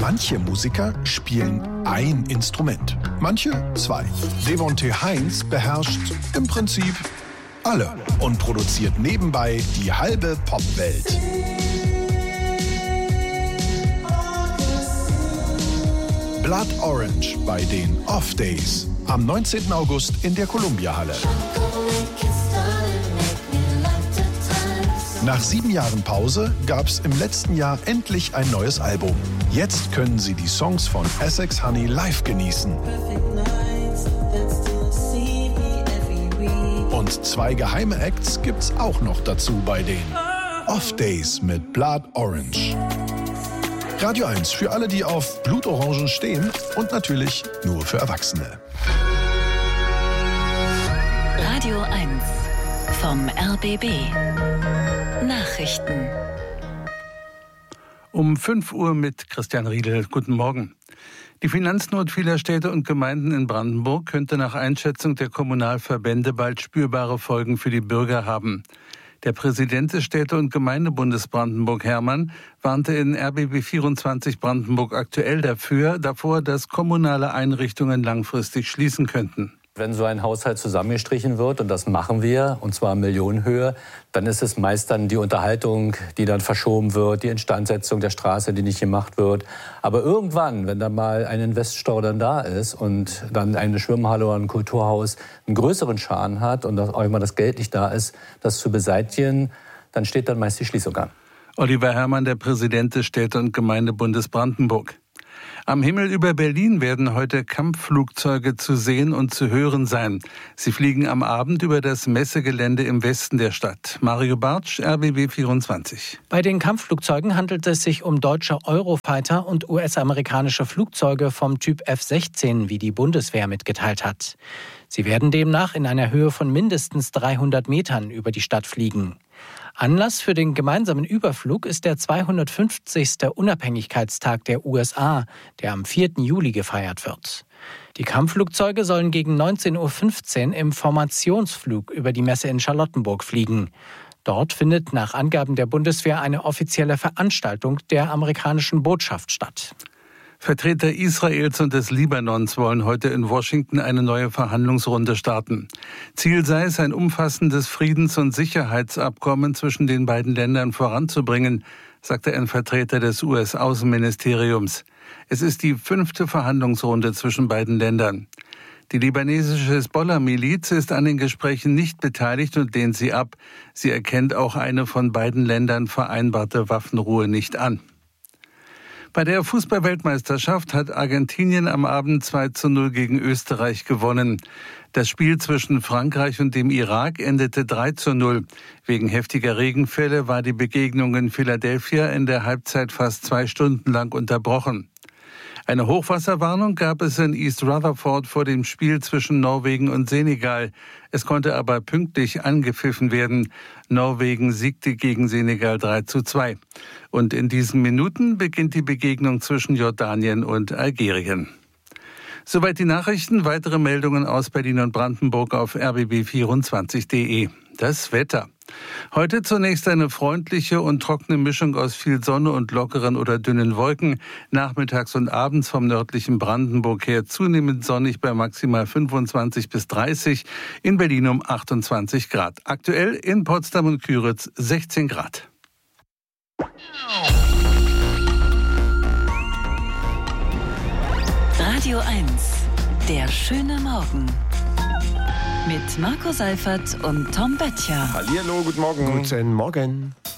Manche Musiker spielen ein Instrument, manche zwei. Devonte Heinz beherrscht im Prinzip alle und produziert nebenbei die halbe Popwelt. Blood Orange bei den Off Days am 19. August in der Columbia-Halle. Nach 7 Jahren Pause gab es im letzten Jahr endlich ein neues Album. Jetzt können Sie die Songs von Essex Honey live genießen. Und 2 geheime Acts gibt's auch noch dazu bei den Off Days mit Blood Orange. Radio 1 für alle, die auf Blutorangen stehen und natürlich nur für Erwachsene. Radio 1 vom RBB. Nachrichten. Um 5 Uhr mit Christian Riedel. Guten Morgen. Die Finanznot vieler Städte und Gemeinden in Brandenburg könnte nach Einschätzung der Kommunalverbände bald spürbare Folgen für die Bürger haben. Der Präsident des Städte- und Gemeindebundes Brandenburg, Hermann, warnte in RBB 24 Brandenburg aktuell davor, dass kommunale Einrichtungen langfristig schließen könnten. Wenn so ein Haushalt zusammengestrichen wird, und das machen wir, und zwar in Millionenhöhe, dann ist es meist dann die Unterhaltung, die dann verschoben wird, die Instandsetzung der Straße, die nicht gemacht wird. Aber irgendwann, wenn dann mal ein Investstau dann da ist und dann eine Schwimmhalle oder ein Kulturhaus einen größeren Schaden hat und auch immer das Geld nicht da ist, das zu beseitigen, dann steht dann meist die Schließung an. Oliver Hermann, der Präsident des Städte- und Gemeindebundes Brandenburg. Am Himmel über Berlin werden heute Kampfflugzeuge zu sehen und zu hören sein. Sie fliegen am Abend über das Messegelände im Westen der Stadt. Mario Bartsch, RBB 24. Bei den Kampfflugzeugen handelt es sich um deutsche Eurofighter und US-amerikanische Flugzeuge vom Typ F-16, wie die Bundeswehr mitgeteilt hat. Sie werden demnach in einer Höhe von mindestens 300 Metern über die Stadt fliegen. Anlass für den gemeinsamen Überflug ist der 250. Unabhängigkeitstag der USA, der am 4. Juli gefeiert wird. Die Kampfflugzeuge sollen gegen 19.15 Uhr im Formationsflug über die Messe in Charlottenburg fliegen. Dort findet nach Angaben der Bundeswehr eine offizielle Veranstaltung der amerikanischen Botschaft statt. Vertreter Israels und des Libanons wollen heute in Washington eine neue Verhandlungsrunde starten. Ziel sei es, ein umfassendes Friedens- und Sicherheitsabkommen zwischen den beiden Ländern voranzubringen, sagte ein Vertreter des US-Außenministeriums. Es ist die 5. Verhandlungsrunde zwischen beiden Ländern. Die libanesische Hisbollah-Miliz ist an den Gesprächen nicht beteiligt und lehnt sie ab. Sie erkennt auch eine von beiden Ländern vereinbarte Waffenruhe nicht an. Bei der Fußball-Weltmeisterschaft hat Argentinien am Abend 2:0 gegen Österreich gewonnen. Das Spiel zwischen Frankreich und dem Irak endete 3:0. Wegen heftiger Regenfälle war die Begegnung in Philadelphia in der Halbzeit fast 2 Stunden lang unterbrochen. Eine Hochwasserwarnung gab es in East Rutherford vor dem Spiel zwischen Norwegen und Senegal. Es konnte aber pünktlich angepfiffen werden. Norwegen siegte gegen Senegal 3:2. Und in diesen Minuten beginnt die Begegnung zwischen Jordanien und Algerien. Soweit die Nachrichten. Weitere Meldungen aus Berlin und Brandenburg auf rbb24.de. Das Wetter. Heute zunächst eine freundliche und trockene Mischung aus viel Sonne und lockeren oder dünnen Wolken. Nachmittags und abends vom nördlichen Brandenburg her zunehmend sonnig bei maximal 25 bis 30. In Berlin um 28 Grad. Aktuell in Potsdam und Küritz 16 Grad. Radio 1, der schöne Morgen. Mit Marco Seifert und Tom Böttcher. Hallihallo, guten Morgen. Guten Morgen.